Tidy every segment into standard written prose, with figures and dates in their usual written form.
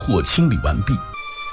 或清理完毕。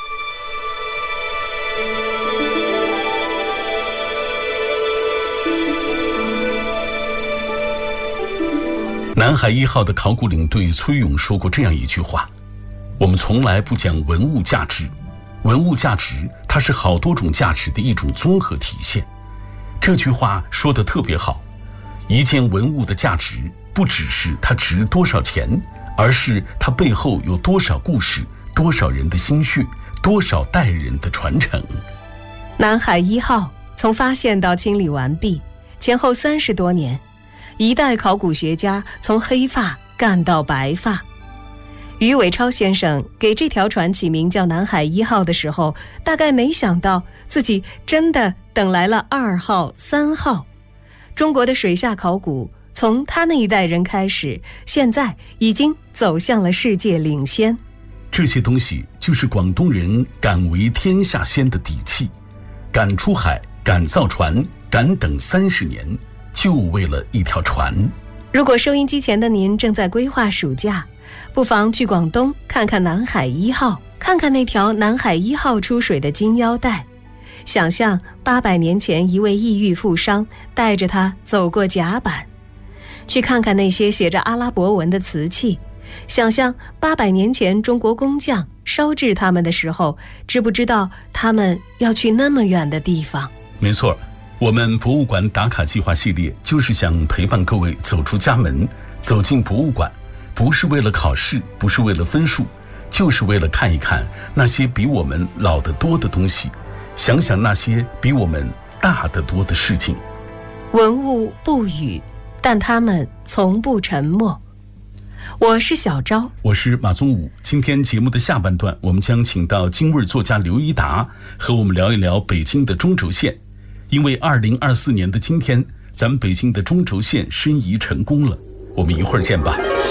南海1号的考古领队崔勇说过这样一句话：我们从来不讲文物价值，文物价值它是好多种价值的一种综合体现。这句话说得特别好，一件文物的价值不只是它值多少钱，而是它背后有多少故事，多少人的心血，多少代人的传承。 南海1号从发现到清理完毕，前后30多年，一代考古学家从黑发干到白发。于伟超先生给这条船起名叫南海1号的时候，大概没想到自己真的等来了2号、3号。中国的水下考古从他那一代人开始，现在已经走向了世界领先。 这些东西就是广东人敢为天下先的底气，敢出海，敢造船，敢等30年，就为了一条船。 如果收音机前的您正在规划暑假，不妨去广东看看南海1号，看看那条南海1号出水的金腰带，想象800年前一位异域富商带着它走过甲板，去看看那些写着阿拉伯文的瓷器，想象800年前中国工匠烧制它们的时候，知不知道他们要去那么远的地方？ 没错，我们博物馆打卡计划系列就是想陪伴各位走出家门，走进博物馆，不是为了考试，不是为了分数，就是为了看一看那些比我们老得多的东西，想想那些比我们大得多的事情。 文物不语，但他们从不沉默。我是小昭， 我是马宗武。今天节目的下半段，我们将请到京味作家刘一达和我们聊一聊北京的中轴线。因为2024年的今天，咱们北京的中轴线申遗成功了。我们一会儿见吧。